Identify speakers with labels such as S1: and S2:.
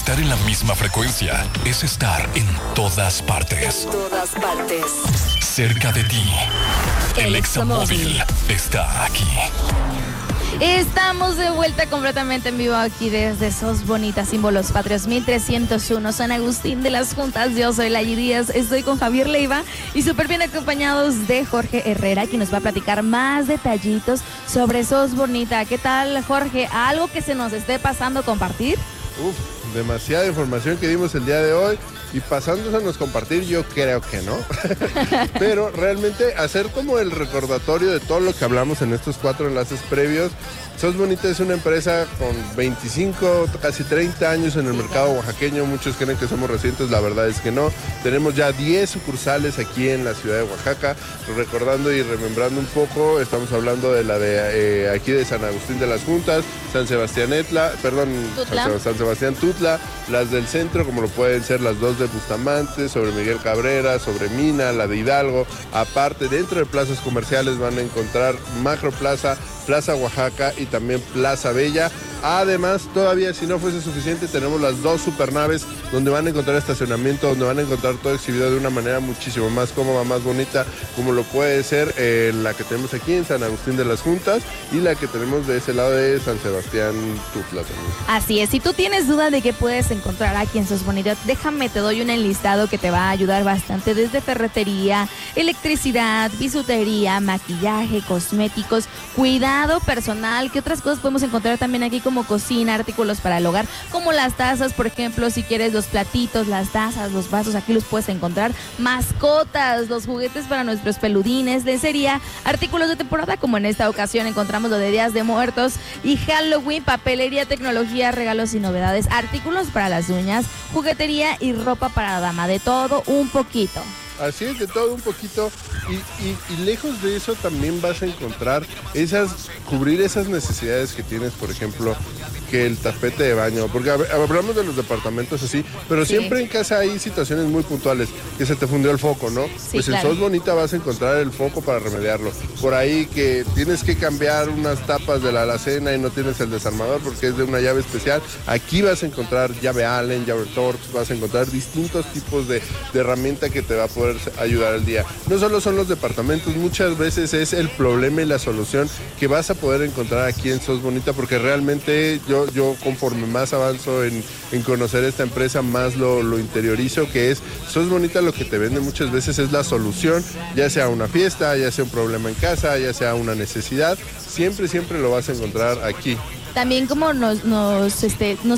S1: Estar en la misma frecuencia es estar en todas partes.
S2: En todas partes.
S1: Cerca de ti. El Examóvil está aquí.
S3: Estamos de vuelta completamente en vivo aquí desde Sos Bonitas, Símbolos Patrios 1301, San Agustín de las Juntas. Yo soy Layi Díaz, estoy con Javier Leiva y súper bien acompañados de Jorge Herrera, quien nos va a platicar más detallitos sobre Sos Bonita. ¿Qué tal, Jorge? ¿Algo que se nos esté pasando compartir?
S4: Demasiada información que dimos el día de hoy y pasándonos a compartir, yo creo que no. Pero realmente hacer como el recordatorio de todo lo que hablamos en estos 4 enlaces previos. Sos Bonita es una empresa con 25, casi 30 años en el mercado oaxaqueño. Muchos creen que somos recientes, la verdad es que no. Tenemos ya 10 sucursales aquí en la ciudad de Oaxaca. Recordando y remembrando un poco, estamos hablando de la de aquí de San Agustín de las Juntas, San Sebastián Tutla, las del centro, como lo pueden ser las 2 de Bustamante, sobre Miguel Cabrera, sobre Mina, la de Hidalgo. Aparte, dentro de plazas comerciales van a encontrar Macro Plaza, Plaza Oaxaca y también Plaza Bella. Además, todavía si no fuese suficiente, tenemos las 2 supernaves donde van a encontrar estacionamiento, donde van a encontrar todo exhibido de una manera muchísimo más cómoda, más bonita, como lo puede ser la que tenemos aquí en San Agustín de las Juntas y la que tenemos de ese lado de San Sebastián Tutla también.
S3: Así es, si tú tienes duda de qué puedes encontrar aquí en Sos Bonita, déjame, te doy un enlistado que te va a ayudar bastante, desde ferretería, electricidad, bisutería, maquillaje, cosméticos, cuidado personal. ¿Qué otras cosas podemos encontrar también aquí, como cocina, artículos para el hogar, como las tazas, por ejemplo, si quieres los platitos, las tazas, los vasos, aquí los puedes encontrar, mascotas, los juguetes para nuestros peludines, lencería, artículos de temporada, como en esta ocasión encontramos lo de Días de Muertos y Halloween, papelería, tecnología, regalos y novedades, artículos para las uñas, juguetería y ropa para la dama, de todo un poquito.
S4: Así es, de todo un poquito, y lejos de eso también vas a encontrar cubrir esas necesidades que tienes, por ejemplo, que el tapete de baño, porque hablamos de los departamentos así, pero sí, siempre en casa hay situaciones muy puntuales, que se te fundió el foco, ¿no?
S3: Sí,
S4: pues
S3: claro.
S4: en Sos Bonita vas a encontrar el foco para remediarlo. Por ahí que tienes que cambiar unas tapas de la alacena y no tienes el desarmador porque es de una llave especial, aquí vas a encontrar llave Allen, llave Torx, vas a encontrar distintos tipos de herramienta que te va a poder ayudar al día. No solo son los departamentos, muchas veces es el problema y la solución que vas a poder encontrar aquí en Sos Bonita, porque realmente yo conforme más avanzo en conocer esta empresa, más lo interiorizo, que es Sos Bonita lo que te vende muchas veces es la solución, ya sea una fiesta, ya sea un problema en casa, ya sea una necesidad, siempre lo vas a encontrar aquí.
S3: También como nos